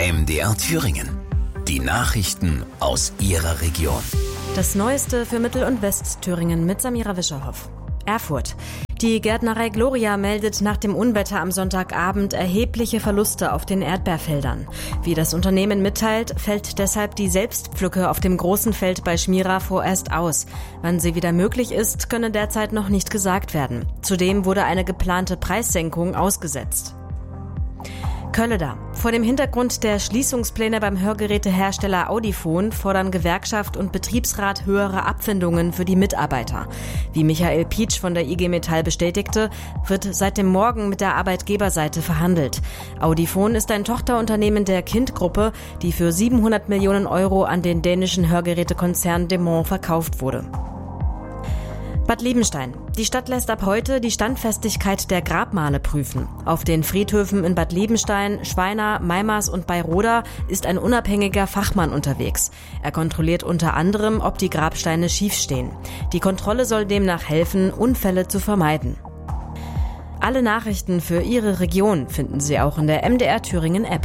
MDR Thüringen. Die Nachrichten aus Ihrer Region. Das Neueste für Mittel- und Westthüringen mit Samira Wischerhoff. Erfurt. Die Gärtnerei Gloria meldet nach dem Unwetter am Sonntagabend erhebliche Verluste auf den Erdbeerfeldern. Wie das Unternehmen mitteilt, fällt deshalb die Selbstpflücke auf dem großen Feld bei Schmira vorerst aus. Wann sie wieder möglich ist, könne derzeit noch nicht gesagt werden. Zudem wurde eine geplante Preissenkung ausgesetzt. Kölleda. Vor dem Hintergrund der Schließungspläne beim Hörgerätehersteller Audifon fordern Gewerkschaft und Betriebsrat höhere Abfindungen für die Mitarbeiter. Wie Michael Pietsch von der IG Metall bestätigte, wird seit dem Morgen mit der Arbeitgeberseite verhandelt. Audifon ist ein Tochterunternehmen der Kind-Gruppe, die für 700 Millionen Euro an den dänischen Hörgerätekonzern Demant verkauft wurde. Bad Liebenstein. Die Stadt lässt ab heute die Standfestigkeit der Grabmale prüfen. Auf den Friedhöfen in Bad Liebenstein, Schweina, Meimars und Beiroda ist ein unabhängiger Fachmann unterwegs. Er kontrolliert unter anderem, ob die Grabsteine schief stehen. Die Kontrolle soll demnach helfen, Unfälle zu vermeiden. Alle Nachrichten für Ihre Region finden Sie auch in der MDR Thüringen App.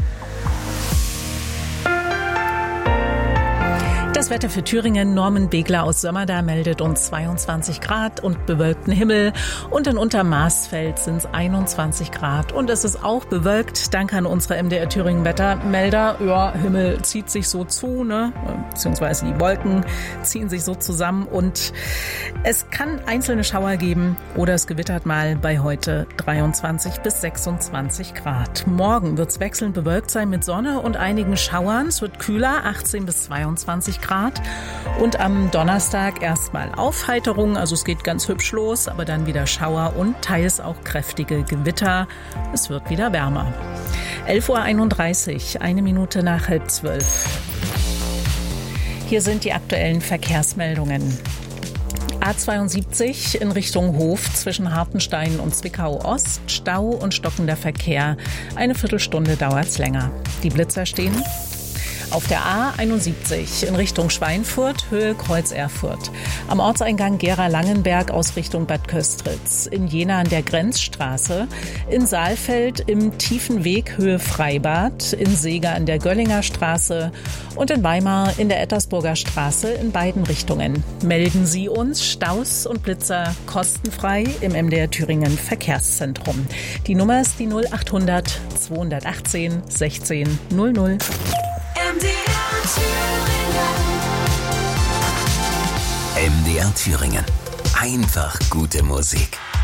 Das Wetter für Thüringen. Norman Begler aus Sömmerda meldet uns 22 Grad und bewölkten Himmel. Und in Untermaßfeld sind es 21 Grad. Und es ist auch bewölkt. Danke an unsere MDR Thüringen Wettermelder. Ja, Himmel zieht sich so zu, ne? Beziehungsweise die Wolken ziehen sich so zusammen. Und es kann einzelne Schauer geben oder es gewittert mal bei heute 23 bis 26 Grad. Morgen wird es wechselnd bewölkt sein mit Sonne und einigen Schauern. Es wird kühler, 18 bis 22 Grad. Und am Donnerstag erstmal Aufheiterung, also es geht ganz hübsch los, aber dann wieder Schauer und teils auch kräftige Gewitter. Es wird wieder wärmer. 11.31 Uhr, 1 Minute nach 11:30. Hier sind die aktuellen Verkehrsmeldungen. A72 in Richtung Hof zwischen Hartenstein und Zwickau Ost, Stau und stockender Verkehr. Eine Viertelstunde dauert's länger. Die Blitzer stehen auf der A71 in Richtung Schweinfurt, Höhe Kreuz Erfurt. Am Ortseingang Gera-Langenberg aus Richtung Bad Köstritz. In Jena an der Grenzstraße. In Saalfeld im Tiefen Weg Höhe Freibad. In Seeger an der Göllinger Straße. Und in Weimar in der Ettersburger Straße in beiden Richtungen. Melden Sie uns Staus und Blitzer kostenfrei im MDR Thüringen Verkehrszentrum. Die Nummer ist die 0800 218 16 00. MDR Thüringen. Einfach gute Musik.